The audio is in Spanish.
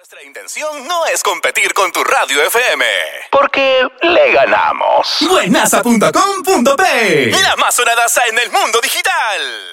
Nuestra intención no es competir con tu radio FM, porque le ganamos. Buenaza.com.p, la más sonada en el mundo digital.